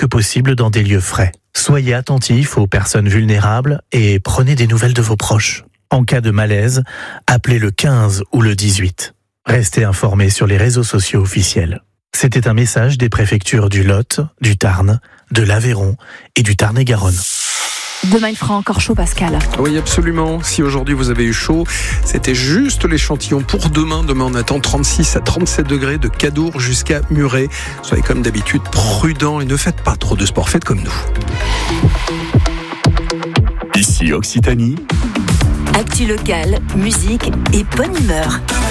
que possible dans des lieux frais. Soyez attentifs aux personnes vulnérables et prenez des nouvelles de vos proches. En cas de malaise, appelez le 15 ou le 18. Restez informés sur les réseaux sociaux officiels. C'était un message des préfectures du Lot, du Tarn, de l'Aveyron et du Tarn-et-Garonne. Demain, il fera encore chaud, Pascal. Oui, absolument. Si aujourd'hui vous avez eu chaud, c'était juste l'échantillon pour demain. Demain, on attend 36 à 37 degrés de Cadour jusqu'à Muret. Soyez comme d'habitude prudents et ne faites pas trop de sport. Faites comme nous. Ici Occitanie. Actu locale, musique et bonne humeur.